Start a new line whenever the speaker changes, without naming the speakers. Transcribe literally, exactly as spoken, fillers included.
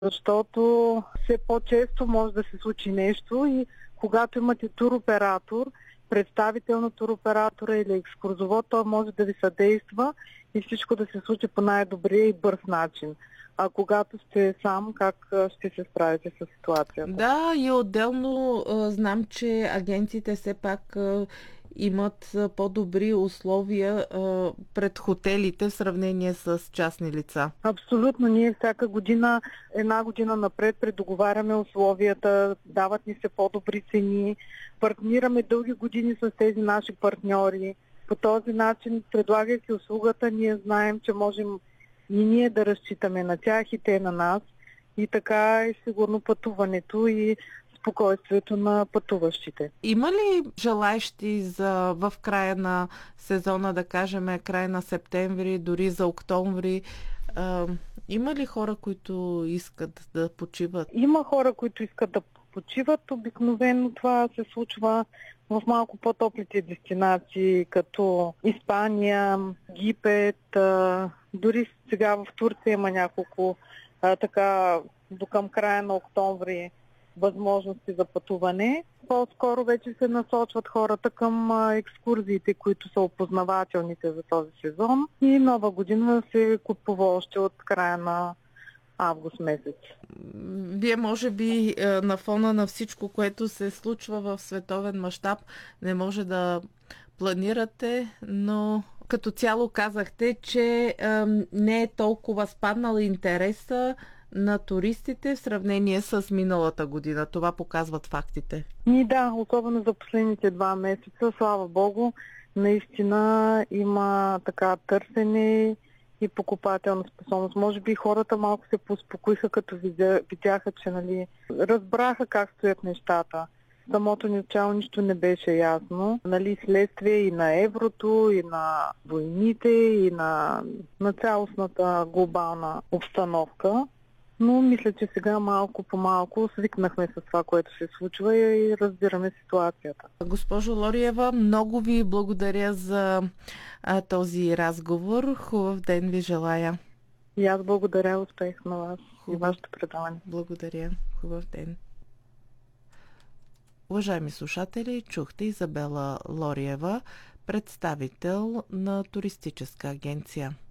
защото все по-често може да се случи нещо и когато имате туроператор, представител на туроператора или екскурзовод, той може да ви съдейства и всичко да се случи по най-добрия и бърз начин. А когато сте сам, как ще се справите с ситуацията?
Да, и отделно а, знам, че агенциите все пак а, имат а, по-добри условия а, пред хотелите в сравнение с частни лица.
Абсолютно. Ние всяка година, една година напред предоговаряме условията, дават ни се по-добри цени, партнираме дълги години с тези наши партньори. По този начин, предлагайки услугата, ние знаем, че можем и ние да разчитаме на тях и те на нас. И така е сигурно пътуването и спокойствието на пътуващите.
Има ли желаещи за в края на сезона, да кажем край на септември, дори за октомври? А, има ли хора, които искат да почиват?
Има хора, които искат да почиват. Обикновено това се случва в малко по-топлите дестинации, като Испания, Египет, а, дори сега в Турция има няколко а, така до към края на октомври възможности за пътуване. По-скоро вече се насочват хората към а, екскурзиите, които са опознавателните за този сезон. И нова година се купува още от края на август месец.
Вие може би на фона на всичко, което се случва в световен мащаб, не може да планирате, но като цяло казахте, че не е толкова спаднал интереса на туристите в сравнение с миналата година. Това показват фактите.
И да, особено за последните два месеца, слава Богу, наистина има така търсене и покупателна способност. Може би хората малко се поуспокоиха, като видяха, че нали, разбраха как стоят нещата. Самото начало нищо не беше ясно. Нали, следствие и на еврото, и на войните, и на, на цялостната глобална обстановка. Но мисля, че сега малко по малко свикнахме с това, което се случва и разбираме ситуацията.
Госпожо Лориева, много ви благодаря за а, този разговор. Хубав ден ви желая.
И аз благодаря, успех на вас
Хубав.
и вашето предаване.
Благодаря. Хубав ден. Уважаеми слушатели, чухте Изабела Лориева, представител на туристическа агенция.